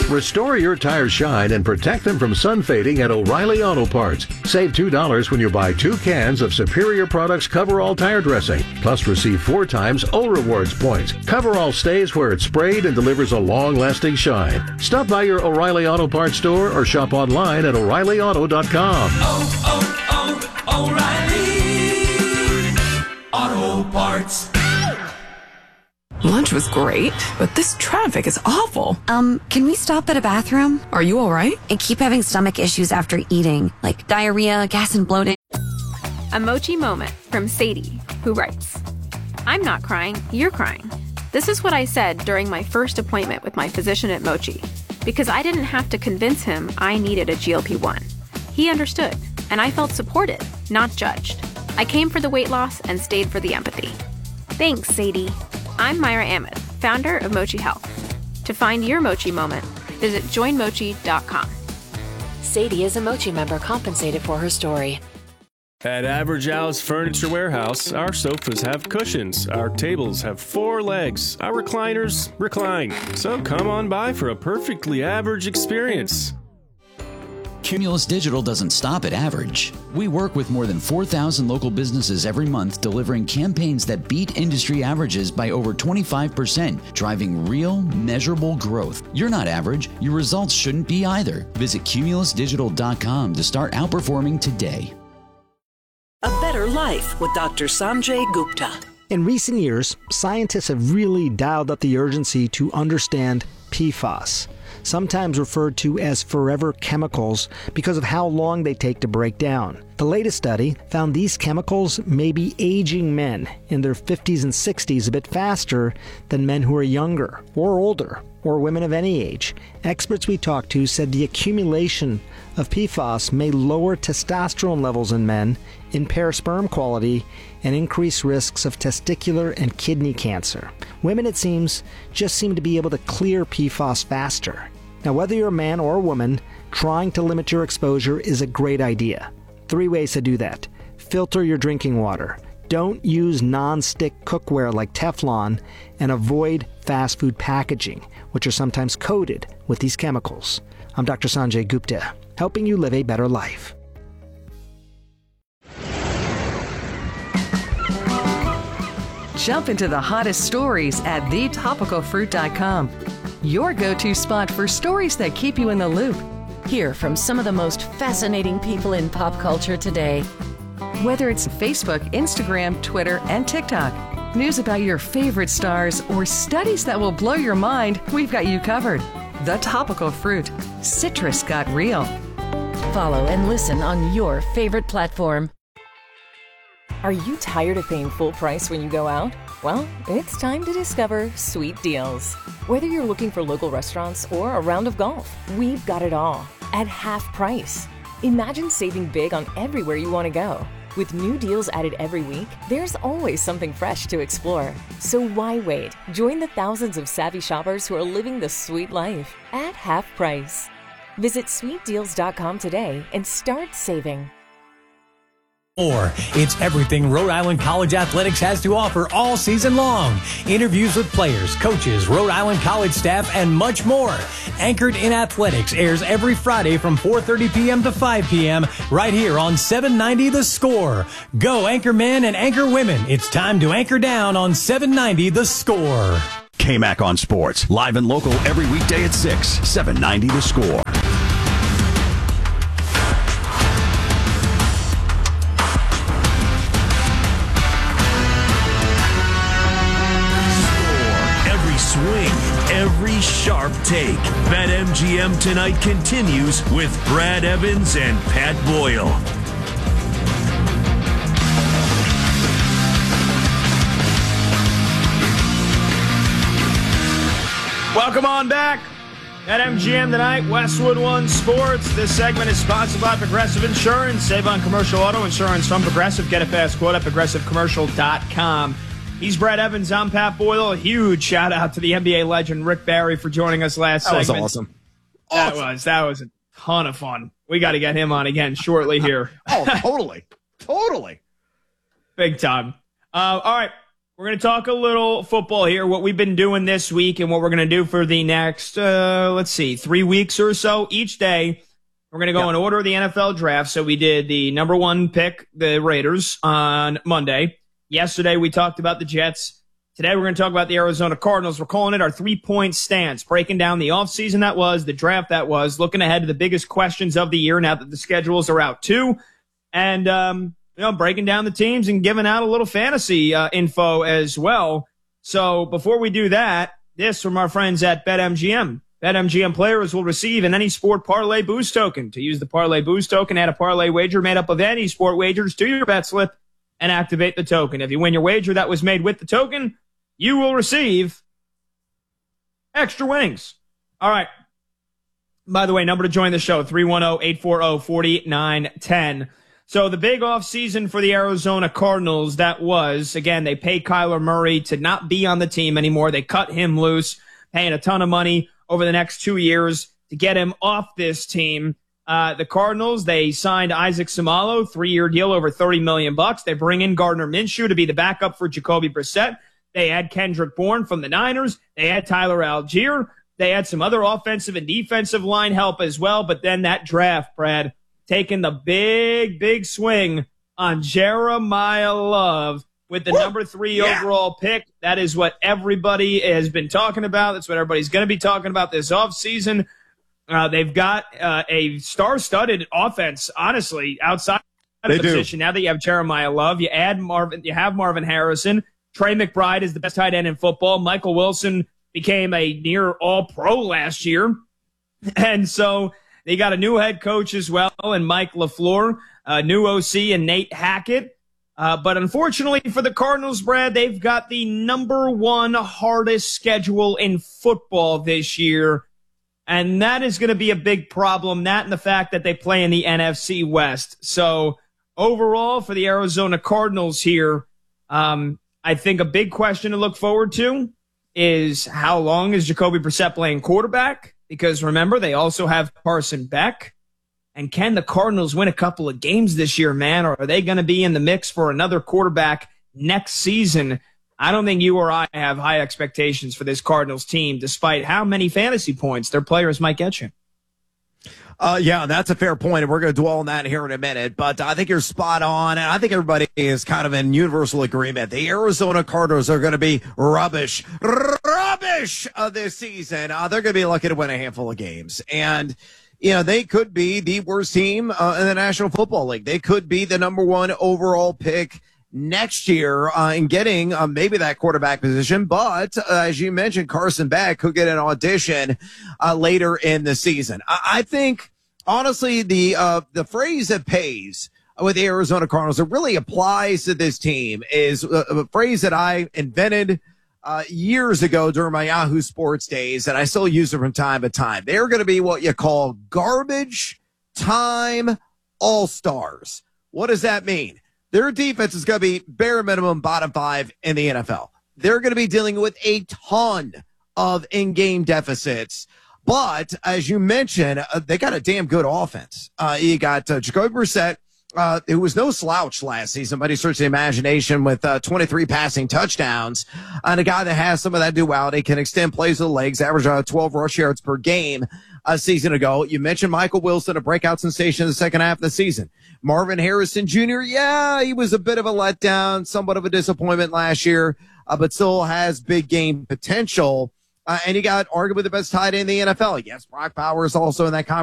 Restore your tires shine and protect them from sun fading at O'Reilly Auto Parts. Save $2 when you buy 2 cans of Superior Products Coverall tire dressing. Plus receive 4 times O Rewards points. Coverall stays where it's sprayed and delivers a long-lasting shine. Stop by your O'Reilly Auto Parts store or shop online at O'ReillyAuto.com. O'Reilly Auto Parts. Lunch was great, but this traffic is awful. Can we stop at a bathroom? Are you all right? I keep having stomach issues after eating, like diarrhea, gas, and bloating. A Mochi moment from Sadie, who writes, I'm not crying, you're crying. This is what I said during my first appointment with my physician at Mochi, because I didn't have to convince him I needed a GLP-1. He understood, and I felt supported, not judged. I came for the weight loss and stayed for the empathy. Thanks, Sadie. I'm Myra Ahmed, founder of Mochi Health. To find your Mochi moment, visit joinmochi.com. Sadie is a Mochi member compensated for her story. At Average Al's Furniture Warehouse, our sofas have cushions, our tables have 4 legs, our recliners recline. So come on by for a perfectly average experience. Cumulus Digital doesn't stop at average. We work with more than 4,000 local businesses every month, delivering campaigns that beat industry averages by over 25%, driving real, measurable growth. You're not average. Your results shouldn't be either. Visit cumulusdigital.com to start outperforming today. A Better Life with Dr. Sanjay Gupta. In recent years, scientists have really dialed up the urgency to understand PFAS, sometimes referred to as forever chemicals because of how long they take to break down. The latest study found these chemicals may be aging men in their 50s and 60s a bit faster than men who are younger or older, or women of any age. Experts we talked to said the accumulation of PFAS may lower testosterone levels in men, impair sperm quality, and increase risks of testicular and kidney cancer. Women, it seems, just seem to be able to clear PFAS faster. Now, whether you're a man or a woman, trying to limit your exposure is a great idea. 3 ways to do that. Filter your drinking water. Don't use non-stick cookware like Teflon, and avoid fast food packaging, which are sometimes coated with these chemicals. I'm Dr. Sanjay Gupta, helping you live a better life. Jump into the hottest stories at thetopicalfruit.com. Your go-to spot for stories that keep you in the loop. Hear from some of the most fascinating people in pop culture today. Whether it's Facebook, Instagram, Twitter, and TikTok, news about your favorite stars, or studies that will blow your mind, we've got you covered. The Topical Fruit. Citrus got real. Follow and listen on your favorite platform. Are you tired of paying full price when you go out? Well, it's time to discover Sweet Deals. Whether you're looking for local restaurants or a round of golf, we've got it all at half price. Imagine saving big on everywhere you want to go. With new deals added every week, there's always something fresh to explore. So why wait? Join the thousands of savvy shoppers who are living the sweet life at half price. Visit sweetdeals.com today and start saving. It's everything Rhode Island College Athletics has to offer all season long. Interviews with players, coaches, Rhode Island College staff, and much more. Anchored in Athletics airs every Friday from 4:30 p.m. to 5 p.m. right here on 790 The Score. Go Anchor Men and Anchor Women. It's time to anchor down on 790 The Score. KMAC on Sports, live and local every weekday at 6, 790 The Score. Swing, every sharp take. BetMGM tonight continues with Brad Evans and Pat Boyle. Welcome on back. BetMGM tonight, Westwood One Sports. This segment is sponsored by Progressive Insurance. Save on commercial auto insurance from Progressive. Get a fast quote at progressivecommercial.com. He's Brad Evans. I'm Pat Boyle. A huge shout out to the NBA legend Rick Barry for joining us last segment. That was awesome. That was a ton of fun. We got to get him on again shortly here. Totally. Big time. All right. We're going to talk a little football here, what we've been doing this week and what we're going to do for the next, 3 weeks or so. Each day, we're going to go in order of the NFL draft. So we did the number 1 pick, the Raiders, on Monday. Yesterday, we talked about the Jets. Today, we're going to talk about the Arizona Cardinals. We're calling it our 3-point stance, breaking down the offseason that was, the draft that was, looking ahead to the biggest questions of the year now that the schedules are out too. And, breaking down the teams and giving out a little fantasy info as well. So before we do that, this from our friends at BetMGM. BetMGM players will receive an Any Sport Parlay Boost token. To use the Parlay Boost token, add a parlay wager made up of any sport wagers to your bet slip and activate the token. If you win your wager that was made with the token, you will receive extra winnings. All right. By the way, number to join the show, 310-840-4910. So the big offseason for the Arizona Cardinals, that was, again, they pay Kyler Murray to not be on the team anymore. They cut him loose, paying a ton of money over the next 2 years to get him off this team. The Cardinals, they signed Isaac Seumalo, 3-year deal, over $30 million. They bring in Gardner Minshew to be the backup for Jacoby Brissett. They add Kendrick Bourne from the Niners. They add Tyler Algier. They had some other offensive and defensive line help as well. But then that draft, Brad, taking the big swing on Jeremiah Love with the number 3 overall pick. That is what everybody has been talking about. That's what everybody's going to be talking about this offseason. They've got a star-studded offense, honestly, outside of the position. Now that you have Jeremiah Love, you have Marvin Harrison. Trey McBride is the best tight end in football. Michael Wilson became a near all-pro last year. And so they got a new head coach as well, and Mike LaFleur, new OC, and Nate Hackett. But unfortunately for the Cardinals, Brad, they've got the number 1 hardest schedule in football this year, and that is going to be a big problem, that and the fact that they play in the NFC West. So overall, for the Arizona Cardinals here, I think a big question to look forward to is how long is Jacoby Brissett playing quarterback? Because remember, they also have Carson Beck. And can the Cardinals win a couple of games this year, man? Or are they going to be in the mix for another quarterback next season? I don't think you or I have high expectations for this Cardinals team, despite how many fantasy points their players might get you. Yeah, that's a fair point, and we're going to dwell on that here in a minute. But I think you're spot on, and I think everybody is kind of in universal agreement. The Arizona Cardinals are going to be rubbish this season. They're going to be lucky to win a handful of games. And, they could be the worst team in the National Football League. They could be the number 1 overall pick next year in getting maybe that quarterback position. But as you mentioned, Carson Beck could get an audition later in the season. I think, honestly, the phrase that pays with the Arizona Cardinals that really applies to this team is a phrase that I invented years ago during my Yahoo Sports days, and I still use it from time to time. They're going to be what you call garbage time all-stars. What does that mean? Their defense is going to be bare minimum bottom 5 in the NFL. They're going to be dealing with a ton of in-game deficits. But as you mentioned, they got a damn good offense. You got Jacoby Brissett, who was no slouch last season, but he searched the imagination with 23 passing touchdowns. And a guy that has some of that duality, can extend plays with the legs, average 12 rush yards per game a season ago. You mentioned Michael Wilson, a breakout sensation in the second half of the season. Marvin Harrison Jr., he was a bit of a letdown, somewhat of a disappointment last year, but still has big game potential. And you got arguably the best tight end in the NFL. Yes, Brock Bowers also in that conversation.